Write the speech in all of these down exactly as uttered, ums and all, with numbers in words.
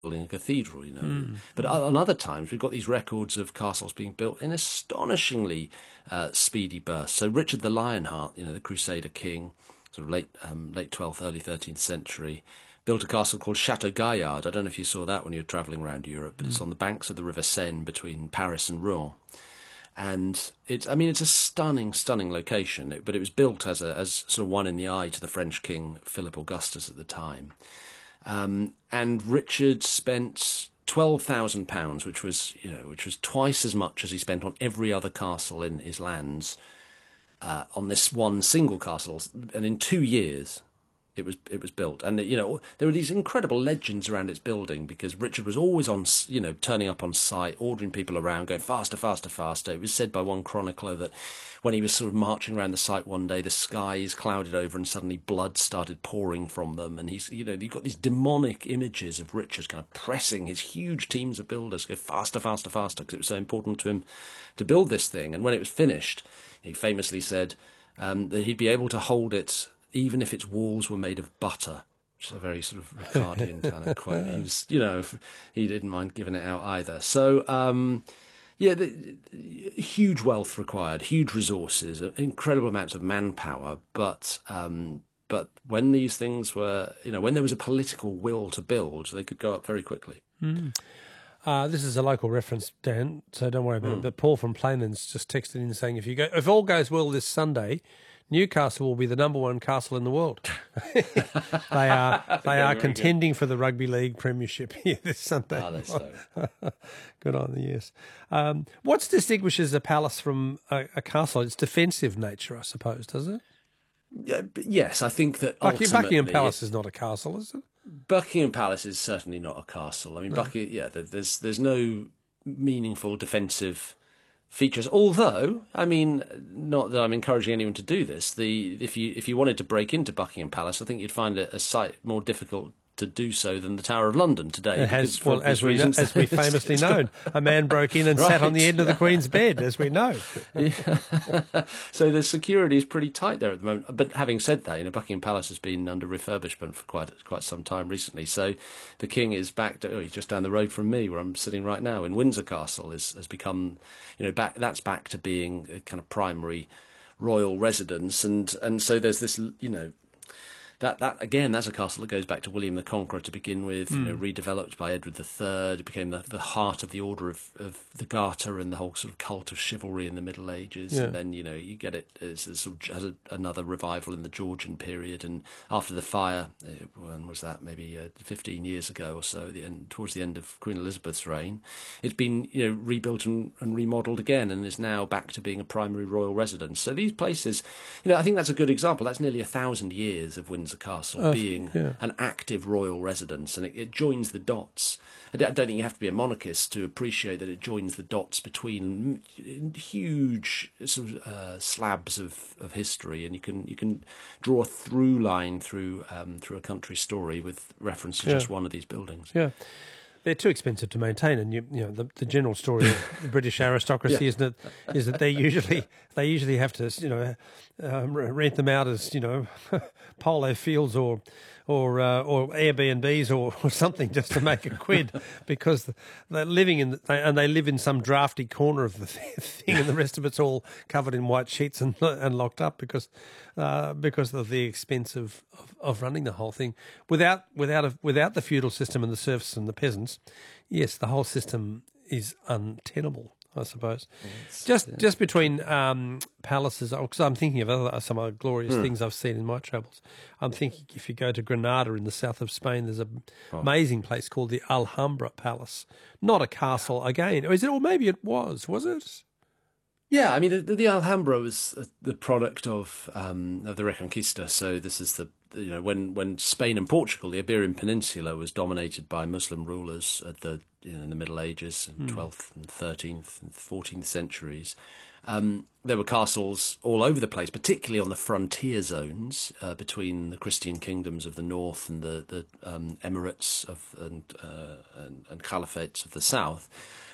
building a cathedral, you know. Mm. But on other times, we've got these records of castles being built in astonishingly uh, speedy bursts. So Richard the Lionheart, you know, the Crusader king, sort of late um, late twelfth, early thirteenth century, built a castle called Chateau Gaillard. I don't know if you saw that when you were travelling around Europe, but Mm. it's on the banks of the River Seine between Paris and Rouen. And it's, I mean, it's a stunning, stunning location. It, but it was built as a as sort of one in the eye to the French king Philip Augustus at the time. Um, and Richard spent twelve thousand pounds, which was, you know, which was twice as much as he spent on every other castle in his lands, uh, on this one single castle. And in two years, it was it was built. And you know, there were these incredible legends around its building because Richard was always on, you know, turning up on site, ordering people around, going faster, faster, faster. It was said by one chronicler that when he was sort of marching around the site one day, the skies clouded over and suddenly blood started pouring from them. And he's, you know, you've got these demonic images of Richard kind of pressing his huge teams of builders, go faster, faster, faster, because it was so important to him to build this thing. And when it was finished, he famously said um, that he'd be able to hold it even if its walls were made of butter. Which is a very sort of Ricardian kind of quote. He was, you know, he didn't mind giving it out either. So, um, yeah, the, the, huge wealth required, huge resources, incredible amounts of manpower. But um, but when these things were, you know, when there was a political will to build, they could go up very quickly. Mm. Uh, this is a local reference, Dan, so don't worry about Mm. it. But Paul from Plainlands just texted in saying, if you go, if all goes well this Sunday, Newcastle will be the number one castle in the world. they are they are contending good. for the Rugby League Premiership here this Sunday. Oh, that's so. Good on the yes. Um, what distinguishes a palace from a, a castle? It's defensive nature, I suppose, does it? Yeah, yes, I think that Buckingham, Buckingham Palace it, is not a castle, is it? Buckingham Palace is certainly not a castle. I mean, no. Buckingham, yeah, there's there's no meaningful defensive features. Although, I mean, not that I'm encouraging anyone to do this. The if you if you wanted to break into Buckingham Palace, I think you'd find it a sight more difficult to do so than the Tower of London today. It has, well, as we know, as we famously known, a man broke in and right. sat on the end of the Queen's bed, as we know. Yeah. So the security is pretty tight there at the moment. But having said that, you know, Buckingham Palace has been under refurbishment for quite quite some time recently. So the King is back to, oh, he's just down the road from me, where I'm sitting right now in Windsor Castle. Is has become, you know, back that's back to being a kind of primary royal residence, and and so there's this, you know. That, that again, that's a castle that goes back to William the Conqueror to begin with, mm. you know, redeveloped by Edward the Third. It became the, the heart of the Order of, of the Garter and the whole sort of cult of chivalry in the Middle Ages. Yeah. And then, you know, you get it as, as, sort of, as a, another revival in the Georgian period. And after the fire, uh, when was that? Maybe uh, fifteen years ago or so, the end, towards the end of Queen Elizabeth's reign, it's been, you know, rebuilt and, and remodelled again and is now back to being a primary royal residence. So these places, you know, I think that's a good example. That's nearly a thousand years of Windsor Castle uh, being yeah. an active royal residence, and it, it joins the dots. I don't think you have to be a monarchist to appreciate that it joins the dots between huge sort of, uh, slabs of, of history, and you can you can draw a through line through um, through a country story with reference to yeah. just one of these buildings. Yeah. They're too expensive to maintain, and you, you know the, the general story of the British aristocracy, yeah. isn't it? Is that they usually they usually have to you know um, rent them out as you know polo fields or or uh, or Airbnbs or, or something just to make a quid, because they're living in the, and they live in some drafty corner of the thing, and the rest of it's all covered in white sheets and and locked up because uh, because of the expense of, of, of running the whole thing without without a, without the feudal system and the serfs and the peasants. Yes, the whole system is untenable, I suppose. Yes, just yeah. just between um, palaces, because I'm thinking of other some other glorious hmm. things I've seen in my travels. I'm thinking if you go to Granada in the south of Spain, there's an oh. amazing place called the Alhambra Palace. Not a castle again. Or is it? Or maybe it was. Was it? Yeah, I mean, the, the Alhambra was the product of um, of the Reconquista. So this is the, you know, when, when Spain and Portugal, the Iberian Peninsula, was dominated by Muslim rulers at the you know, in the Middle Ages, in mm. twelfth and thirteenth and fourteenth centuries. Um, there were castles all over the place, particularly on the frontier zones uh, between the Christian kingdoms of the north and the the um, emirates of and, uh, and and caliphates of the south,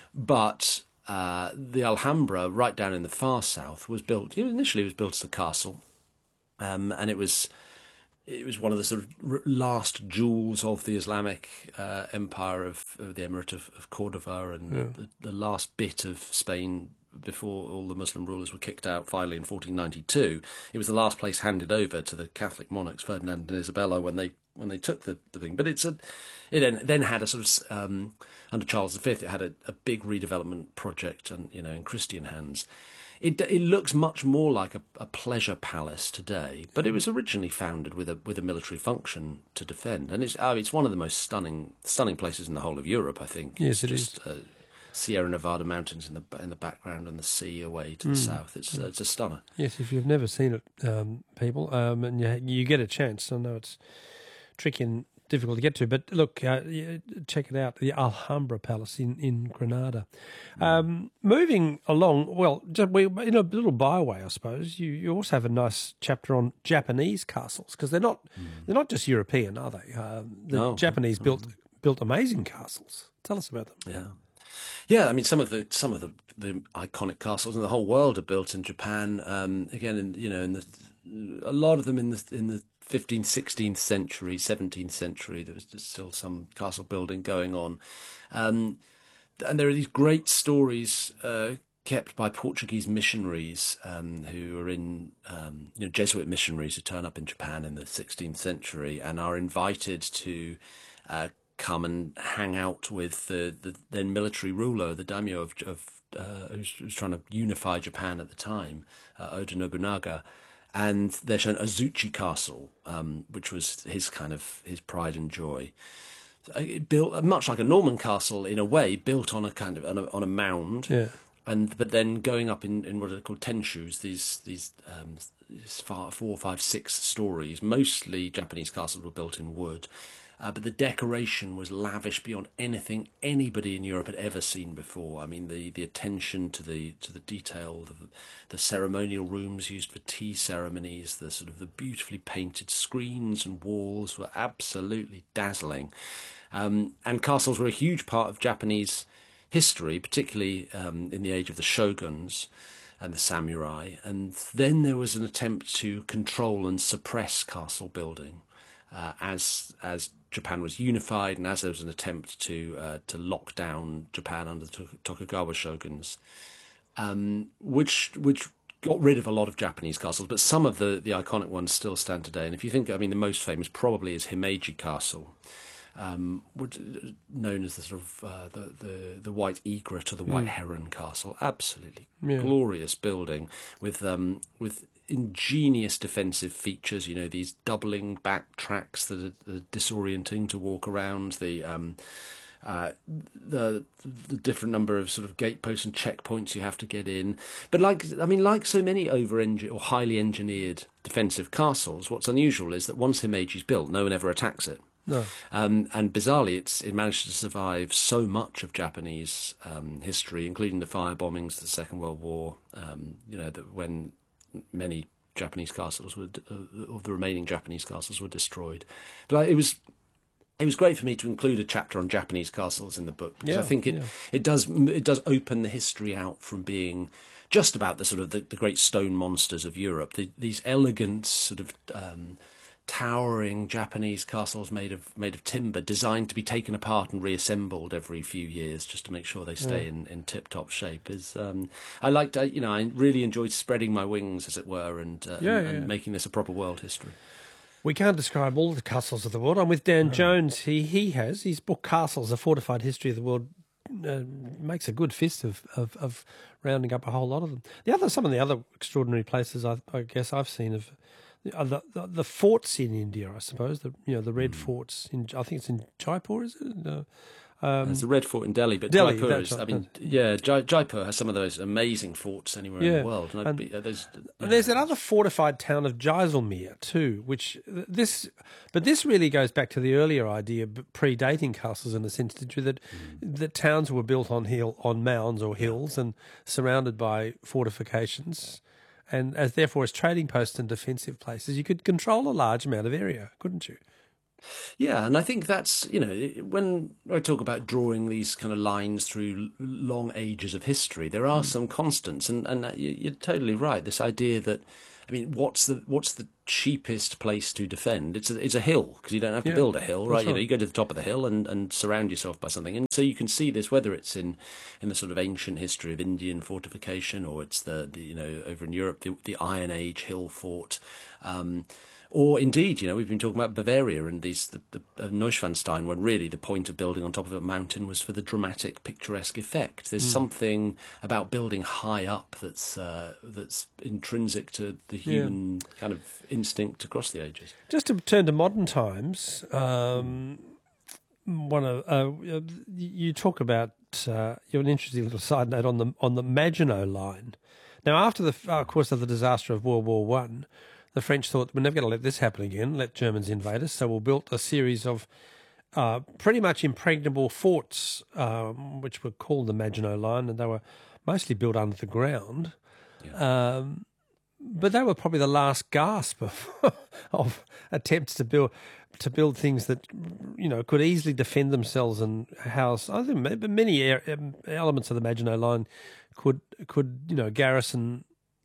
but Uh, the Alhambra, right down in the far south, was built. You know, initially, it was built as a castle, um, and it was it was one of the sort of last jewels of the Islamic uh, empire of, of the Emirate of, of Cordoba, and yeah. the, the last bit of Spain before all the Muslim rulers were kicked out finally in fourteen ninety-two. It was the last place handed over to the Catholic monarchs, Ferdinand and Isabella, when they when they took the, the thing. But it's a, it then, then had a sort of, um, under Charles the Fifth, it had a, a big redevelopment project, and you know, in Christian hands. It it looks much more like a, a pleasure palace today, but it was originally founded with a with a military function to defend, and it's oh, it's one of the most stunning stunning places in the whole of Europe, I think. Yes, it's it just, is. Uh, Sierra Nevada mountains in the in the background and the sea away to the mm. south. It's uh, it's a stunner. Yes, if you've never seen it, um, people, um, and you, you get a chance. I know it's tricky and difficult to get to, but look, uh, check it out, the Alhambra Palace in, in Granada. Um, moving along, well, we, in a little byway, I suppose, you, you also have a nice chapter on Japanese castles, because they're not mm. they're not just European, are they? Uh, the no. Japanese built mm. built amazing castles. Tell us about them. Yeah. Yeah, I mean, some of the some of the, the iconic castles in the whole world are built in Japan. Um, again, in, you know, in the, a lot of them in the in the fifteenth, sixteenth century, seventeenth century. There was just still some castle building going on, um, and there are these great stories uh, kept by Portuguese missionaries um, who are in, um, you know, Jesuit missionaries who turn up in Japan in the sixteenth century and are invited to Uh, come and hang out with the, the then military ruler, the daimyo of, of uh, who's, who's trying to unify Japan at the time, uh, Oda Nobunaga, and they're shown Azuchi Castle, um, which was his kind of his pride and joy. It built much like a Norman castle in a way, built on a kind of on a, on a mound, yeah. and but then going up in, in what are called tenshus, these these um, four, four, five, six stories. Mostly Japanese castles were built in wood. Uh, but the decoration was lavish beyond anything anybody in Europe had ever seen before. I mean, the, the attention to the to the detail, the, the ceremonial rooms used for tea ceremonies, the sort of the beautifully painted screens and walls were absolutely dazzling. Um, and castles were a huge part of Japanese history, particularly um, in the age of the shoguns and the samurai. And then there was an attempt to control and suppress castle building uh, as as Japan was unified, and as there was an attempt to uh, to lock down Japan under the Tokugawa shoguns, um, which which got rid of a lot of Japanese castles, but some of the, the iconic ones still stand today. And if you think, I mean, the most famous probably is Himeji Castle, um, which, known as the sort of uh, the, the the White Egret or the White mm. Heron Castle. Absolutely yeah. glorious building with um with. ingenious defensive features, you know, these doubling back tracks that are, are disorienting to walk around, the um, uh, the the different number of sort of gateposts and checkpoints you have to get in. But like, I mean, like so many over or highly engineered defensive castles, what's unusual is that once Himeji's built, no one ever attacks it. No. Um, and bizarrely, it's it managed to survive so much of Japanese um, history, including the fire bombings of the Second World War. Um, you know, that when many Japanese castles were, uh, of the remaining Japanese castles were destroyed. But it was it was great for me to include a chapter on Japanese castles in the book, because yeah, I think it, yeah. it does it does open the history out from being just about the sort of the, the great stone monsters of Europe, the, these elegant sort of um, towering Japanese castles made of made of timber, designed to be taken apart and reassembled every few years just to make sure they stay yeah. in, in tip-top shape. Is um, I liked, I, you know, I really enjoyed spreading my wings, as it were, and, uh, yeah, and, yeah. and making this a proper world history. We can't describe all the castles of the world. I'm with Dan oh. Jones. He he has his book Castles: A Fortified History of the World. Uh, makes a good fist of, of of rounding up a whole lot of them. The other some of the other extraordinary places I, I guess I've seen of. The, the the forts in India, I suppose, the you know the red mm. forts in I think it's in Jaipur, is it? No. Um, There's a red fort in Delhi, but Delhi, Jaipur is, right. I mean, yeah, Jai, Jaipur has some of those amazing forts anywhere yeah. in the world. And, and, be, uh, there's, and there's that other fortified town of Jaisalmer too, which this, but this really goes back to the earlier idea, predating castles in a sense, that mm. that towns were built on hill on mounds or hills and surrounded by fortifications. And as therefore as trading posts and defensive places, you could control a large amount of area, couldn't you? Yeah, and I think that's, you know, when I talk about drawing these kind of lines through long ages of history, there are mm. some constants, and, and you're totally right. This idea that, I mean, what's the what's the cheapest place to defend. It's a, it's a hill, because you don't have to Yeah, build a hill, right? that's You know, right. you go to the top of the hill and, and surround yourself by something. And so you can see this, whether it's in, in the sort of ancient history of Indian fortification, or it's the, the you know, over in Europe, the, the Iron Age hill fort. Um, Or indeed, you know, we've been talking about Bavaria and these the, the uh, Neuschwanstein, when really the point of building on top of a mountain was for the dramatic, picturesque effect. There's Mm. something about building high up that's uh, that's intrinsic to the human yeah. kind of instinct across the ages. Just to turn to modern times, um, one of uh, you talk about uh, you're an interesting little side note on the on the Maginot Line. Now, after the uh, of course of the disaster of World War One. The French thought, we're never going to let this happen again, let Germans invade us. So we built a series of uh, pretty much impregnable forts, um, which were called the Maginot Line, and they were mostly built under the ground. Yeah. Um, but they were probably the last gasp of, of attempts to build to build things that, you know, could easily defend themselves and house. I think many elements of the Maginot Line could could you know garrison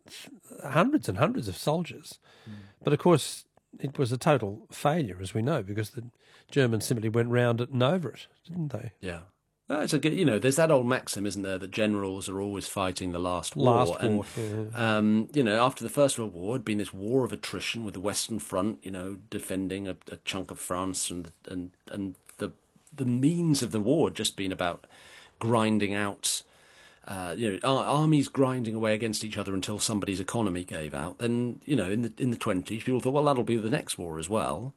hundreds and hundreds of soldiers. Mm. But of course, it was a total failure, as we know, because the Germans simply went round it and over it, didn't they? Yeah. No, it's a good, you know, there's that old maxim, isn't there, that generals are always fighting the last war. Last and, war, yeah. um, you know, after the First World War, had been this war of attrition with the Western Front, you know, defending a, a chunk of France, and and and the the means of the war had just been about grinding out. Uh, you know, ar- armies grinding away against each other until somebody's economy gave out. Then, you know, in the in the twenties, people thought, well, that'll be the next war as well.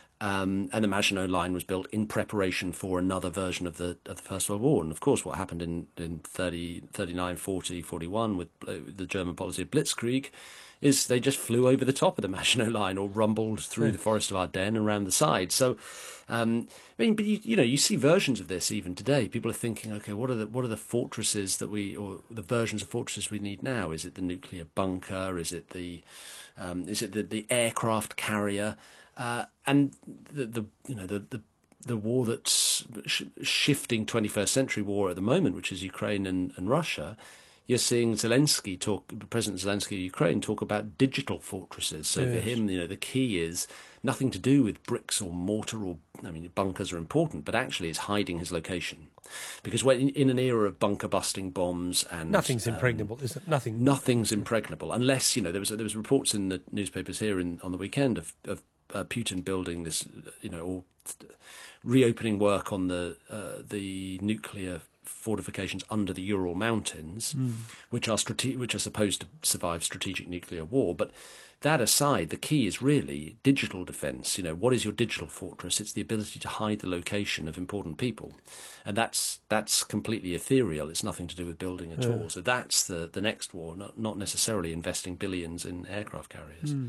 Um, and the Maginot Line was built in preparation for another version of the of the First World War. And of course, what happened in in thirty, thirty-nine, forty, forty-one with uh, the German policy of Blitzkrieg is they just flew over the top of the Maginot Line, or rumbled through the forest of Ardennes and around the side. So, um, I mean, but you, you know, you see versions of this even today. People are thinking, okay, what are the what are the fortresses that we, or the versions of fortresses we need now? Is it the nuclear bunker? Is it the um, is it the, the aircraft carrier? Uh, and the, the you know the the the war that's sh- shifting twenty-first century war at the moment, which is Ukraine and, and Russia. You're seeing Zelensky talk, President Zelensky of Ukraine, talk about digital fortresses. So yes. For him, you know, the key is nothing to do with bricks or mortar, or, I mean, bunkers are important, but actually it's hiding his location. Because when in an era of bunker busting bombs and nothing's um, impregnable, is it? Nothing. Nothing's impregnable, unless, you know, there was there was reports in the newspapers here in, on the weekend of, of uh, Putin building this, you know, or reopening work on the uh, the nuclear fortifications under the Ural Mountains, mm. which are strate- which are supposed to survive strategic nuclear war. But that aside, the key is really digital defence. You know, what is your digital fortress? It's the ability to hide the location of important people, and that's that's completely ethereal. It's nothing to do with building at yeah. all. So that's the the next war, not not necessarily investing billions in aircraft carriers. Mm.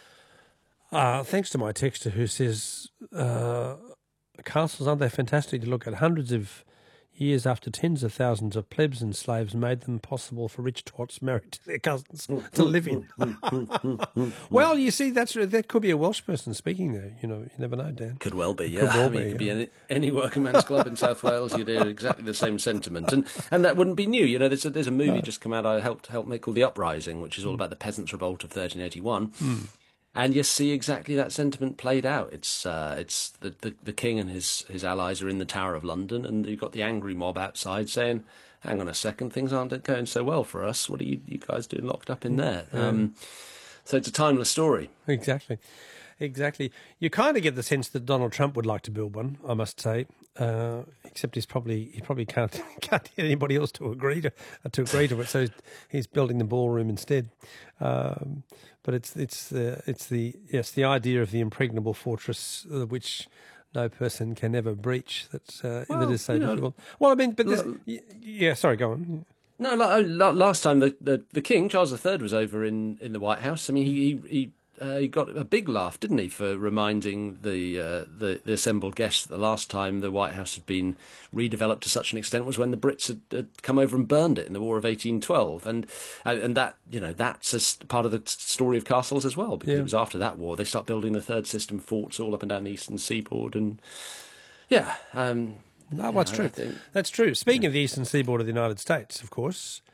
Uh, thanks to my texter who says uh, castles, aren't they fantastic to look at? Hundreds of years after tens of thousands of plebs and slaves made them possible for rich twats married to their cousins to live in. Well, you see, that's that could be a Welsh person speaking there. You know, you never know, Dan. Could well be, yeah. Could well I mean, be, it could yeah. be any, any working man's club in South Wales. You'd hear exactly the same sentiment, and and that wouldn't be new. You know, there's a, there's a movie no. just come out I helped help make called The Uprising, which is all mm. about the peasants' revolt of thirteen eighty-one. Mm. And you see exactly that sentiment played out. It's uh, it's the, the the king and his, his allies are in the Tower of London, and you've got the angry mob outside saying, "Hang on a second, things aren't going so well for us. What are you, you guys doing locked up in there?" Yeah. Um, so it's a timeless story. Exactly, exactly. You kind of get the sense that Donald Trump would like to build one, I must say. Uh, except he's probably he probably can't can't get anybody else to agree to uh, to agree to it. So he's, he's building the ballroom instead. Um, but it's it's the it's the yes the idea of the impregnable fortress uh, which no person can ever breach. That uh, well, that is so you know, difficult. Well, I mean, but this, look, yeah. Sorry, go on. No, last time the, the, the King, Charles the Third, was over in, in the White House. I mean, he he uh, he got a big laugh, didn't he, for reminding the, uh, the the assembled guests that the last time the White House had been redeveloped to such an extent was when the Brits had, had come over and burned it in the War of eighteen twelve, and and that you know that's a part of the story of castles as well, because yeah. it was after that war they start building the third system forts all up and down the eastern seaboard, and yeah. Um, No, well, that's true. Think, that's true. Speaking yeah. of the eastern seaboard of the United States, of course,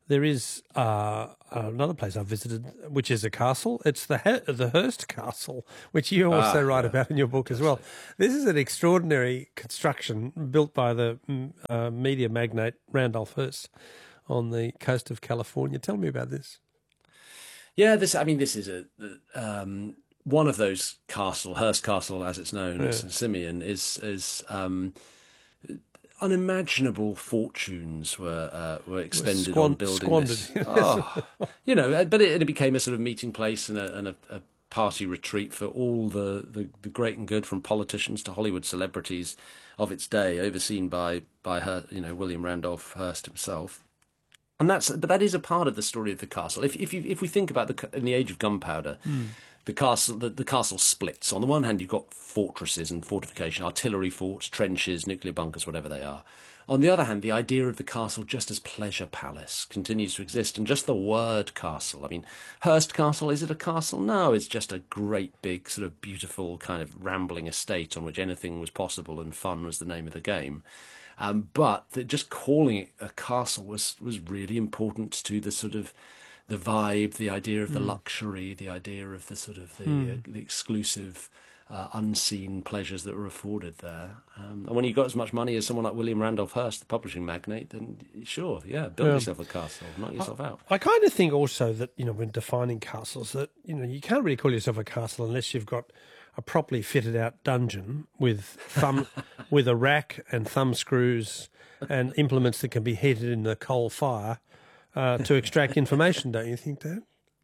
there is uh, another place I've visited, which is a castle. It's the He- the Hearst Castle, which you also Ah, write yeah. about in your book as well. This is an extraordinary construction built by the mm, uh, media magnate Randolph Hearst on the coast of California. Tell me about this. Yeah, this. I mean, this is a um, one of those castle, Hearst Castle, as it's known, Yeah. Saint Simeon, is is um, unimaginable fortunes were uh, were expended Squan- on building squandered. this. Oh, you know, but it, it became a sort of meeting place and a, and a, a party retreat for all the, the, the great and good, from politicians to Hollywood celebrities of its day, overseen by by her, you know, William Randolph Hearst himself. And that's, but that is a part of the story of the castle. If if you, if we think about the in the age of gunpowder, mm. the castle the, the castle splits. On the one hand, you've got fortresses and fortification, artillery forts, trenches, nuclear bunkers, whatever they are. On the other hand, the idea of the castle just as pleasure palace continues to exist, and just the word castle. I mean, Hearst Castle, is it a castle? No, it's just a great big sort of beautiful kind of rambling estate on which anything was possible, and fun was the name of the game. Um, but the, just calling it a castle was, was really important to the sort of the vibe, the idea of the mm. luxury, the idea of the sort of the, mm. uh, the exclusive, uh, unseen pleasures that were afforded there. Um, and when you got as much money as someone like William Randolph Hearst, the publishing magnate, then sure, yeah, build yeah. yourself a castle, knock yourself I, out. I kind of think also that, you know, when defining castles, that, you know, you can't really call yourself a castle unless you've got a properly fitted out dungeon with thumb with a rack and thumb screws and implements that can be heated in the coal fire uh, to extract information. Don't you think, Dad?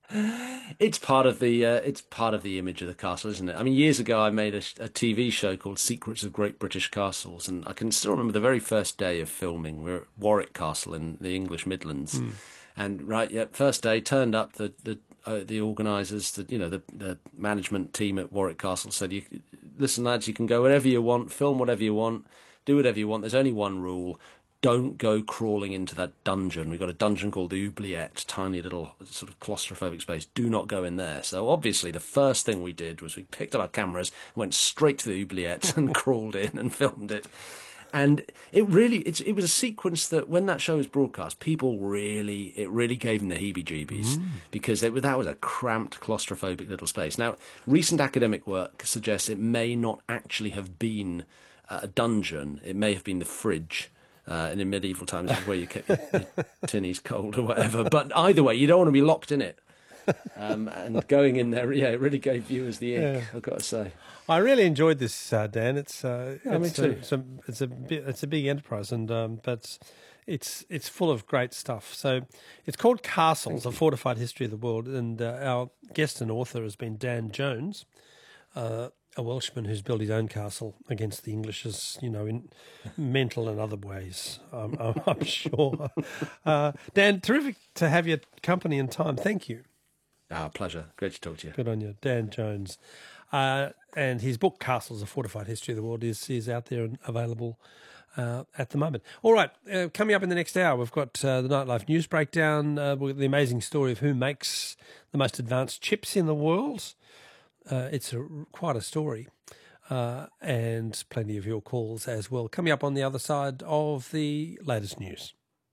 It's part of the uh, it's part of the image of the castle, isn't it? I mean, years ago I made a, a T V show called Secrets of Great British Castles, and I can still remember the very first day of filming. We were at Warwick Castle in the English Midlands, mm. and right, yeah, first day turned up the the uh, the organisers, the you know the the management team at Warwick Castle said, "You listen, lads, you can go wherever you want, film whatever you want, do whatever you want. There's only one rule." Don't go crawling into that dungeon. We've got a dungeon called the Oubliette, tiny little sort of claustrophobic space. Do not go in there. So obviously the first thing we did was we picked up our cameras, went straight to the Oubliette and crawled in and filmed it. And it really, it's, it was a sequence that when that show was broadcast, people really, it really gave them the heebie-jeebies mm. because it, that was a cramped, claustrophobic little space. Now, recent academic work suggests it may not actually have been a dungeon. It may have been the fridge. Uh, and in medieval times, where you kept your, your tinnies cold or whatever. But either way, you don't want to be locked in it. Um, and going in there, yeah, it really gave viewers the ick, yeah. I've got to say. I really enjoyed this, uh, Dan. It's uh, yeah, it's, me too. A, it's, a, it's a it's a big enterprise, and um, but it's it's full of great stuff. So it's called Castles: A Fortified History of the World, and uh, our guest and author has been Dan Jones. Uh, a Welshman who's built his own castle against the Englishes, you know, in mental and other ways, um, I'm, I'm sure. Uh, Dan, terrific to have your company and time. Thank you. Ah, pleasure. Great to talk to you. Good on you. Dan Jones. Uh, and his book, Castles, A Fortified History of the World, is, is out there and available uh, at the moment. All right, uh, coming up in the next hour, we've got uh, the Nightlife News Breakdown, uh, with the amazing story of who makes the most advanced chips in the world. Uh, it's a, quite a story, uh, and plenty of your calls as well. Coming up on the other side of the latest news.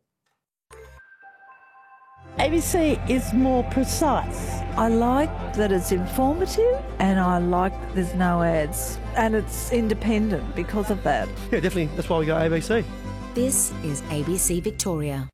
A B C is more precise. I like that it's informative, and I like that there's no ads, and it's independent because of that. Yeah, definitely. That's why we go A B C. This is A B C Victoria.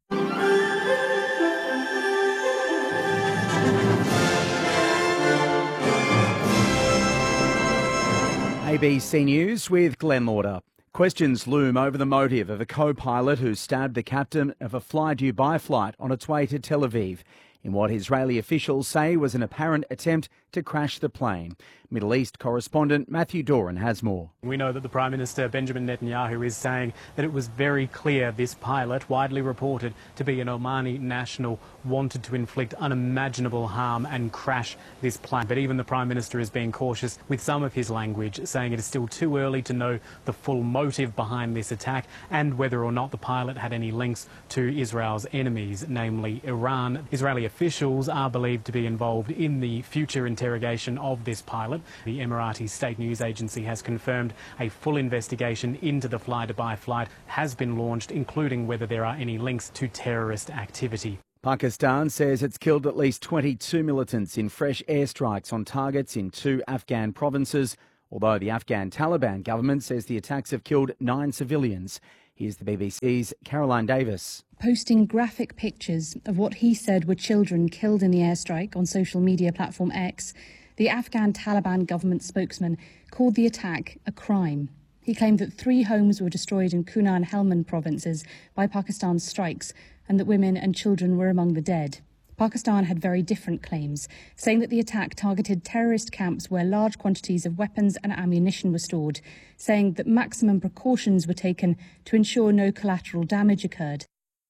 A B C News with Glenn Lauder. Questions loom over the motive of a co-pilot who stabbed the captain of a fly-Dubai flight on its way to Tel Aviv in what Israeli officials say was an apparent attempt to crash the plane. Middle East correspondent Matthew Doran has more. We know that the Prime Minister Benjamin Netanyahu is saying that it was very clear this pilot, widely reported to be an Omani national, wanted to inflict unimaginable harm and crash this plane. But even the Prime Minister is being cautious with some of his language, saying it is still too early to know the full motive behind this attack and whether or not the pilot had any links to Israel's enemies, namely Iran. Israeli officials are believed to be involved in the future interrogation of this pilot. The Emirati state news agency has confirmed a full investigation into the Fly Dubai flight has been launched, including whether there are any links to terrorist activity. Pakistan says it's killed at least twenty-two militants in fresh airstrikes on targets in two Afghan provinces, although the Afghan Taliban government says the attacks have killed nine civilians. Here's the B B C's Caroline Davis. Posting graphic pictures of what he said were children killed in the airstrike on social media platform X, the Afghan Taliban government spokesman called the attack a crime. He claimed that three homes were destroyed in Kunar and Helmand provinces by Pakistan's strikes and that women and children were among the dead. Pakistan had very different claims, saying that the attack targeted terrorist camps where large quantities of weapons and ammunition were stored, saying that maximum precautions were taken to ensure no collateral damage occurred.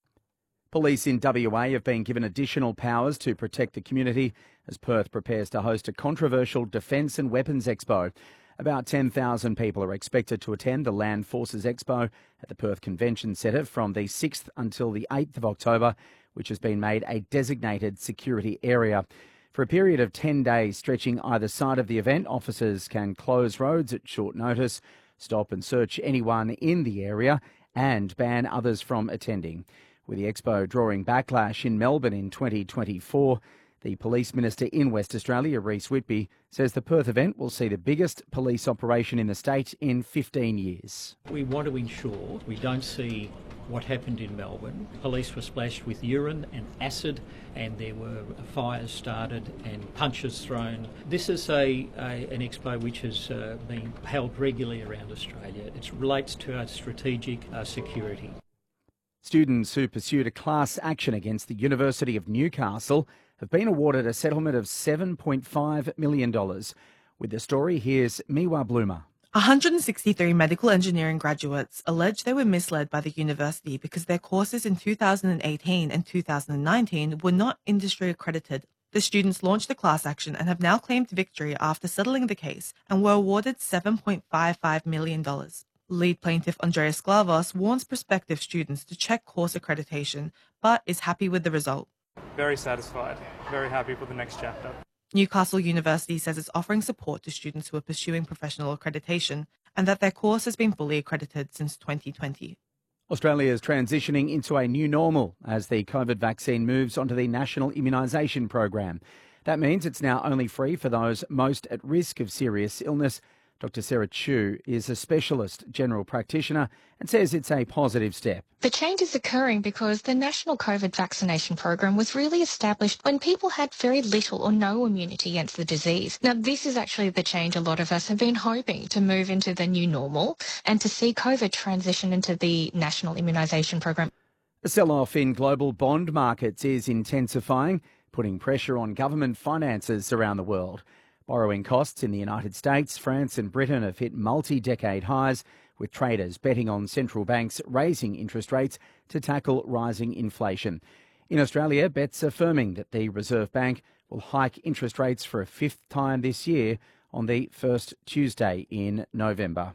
Police in W A have been given additional powers to protect the community as Perth prepares to host a controversial Defence and Weapons Expo. About ten thousand people are expected to attend the Land Forces Expo at the Perth Convention Centre from the sixth until the eighth of October, which has been made a designated security area. For a period of ten days stretching either side of the event, officers can close roads at short notice, stop and search anyone in the area and ban others from attending. With the Expo drawing backlash in Melbourne in twenty twenty-four, the Police Minister in West Australia, Rhys Whitby, says the Perth event will see the biggest police operation in the state in fifteen years. We want to ensure we don't see what happened in Melbourne. Police were splashed with urine and acid, and there were fires started and punches thrown. This is a, a an expo which has uh, been held regularly around Australia. It relates to our strategic uh, security. Students who pursued a class action against the University of Newcastle have been awarded a settlement of seven point five million dollars. With the story, here's Miwa Bloomer. one hundred sixty-three medical engineering graduates allege they were misled by the university because their courses in two thousand eighteen and two thousand nineteen were not industry accredited. The students launched a class action and have now claimed victory after settling the case and were awarded seven point five five million dollars. Lead plaintiff Andreas Sklavos warns prospective students to check course accreditation, but is happy with the result. Very satisfied, very happy for the next chapter. Newcastle University says it's offering support to students who are pursuing professional accreditation and that their course has been fully accredited since twenty twenty. Australia is transitioning into a new normal as the COVID vaccine moves onto the National Immunisation Program. That means it's now only free for those most at risk of serious illness. Doctor Sarah Chu is a specialist general practitioner and says it's a positive step. The change is occurring because the National COVID Vaccination Program was really established when people had very little or no immunity against the disease. Now, this is actually the change a lot of us have been hoping to move into the new normal and to see COVID transition into the National Immunisation Program. The sell-off in global bond markets is intensifying, putting pressure on government finances around the world. Borrowing costs in the United States, France and Britain have hit multi-decade highs, with traders betting on central banks raising interest rates to tackle rising inflation. In Australia, bets are firming that the Reserve Bank will hike interest rates for a fifth time this year on the first Tuesday in November.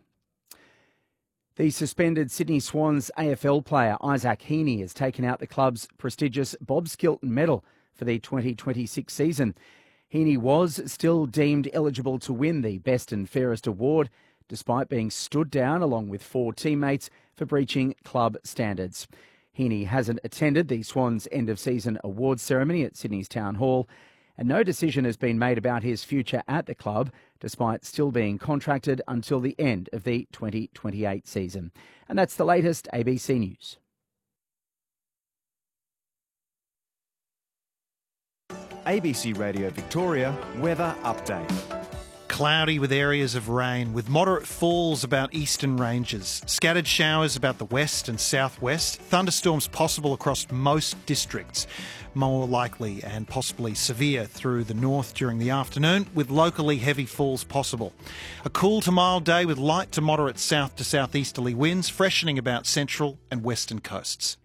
The suspended Sydney Swans A F L player Isaac Heaney has taken out the club's prestigious Bob Skilton medal for the twenty twenty-six season. Heaney was still deemed eligible to win the Best and Fairest award, despite being stood down along with four teammates for breaching club standards. Heaney hasn't attended the Swans' end-of-season awards ceremony at Sydney's Town Hall, and no decision has been made about his future at the club, despite still being contracted until the end of the twenty twenty-eight season. And that's the latest A B C News. A B C Radio Victoria weather update. Cloudy with areas of rain, with moderate falls about eastern ranges. Scattered showers about the west and southwest. Thunderstorms possible across most districts. More likely and possibly severe through the north during the afternoon, with locally heavy falls possible. A cool to mild day with light to moderate south to southeasterly winds, freshening about central and western coasts.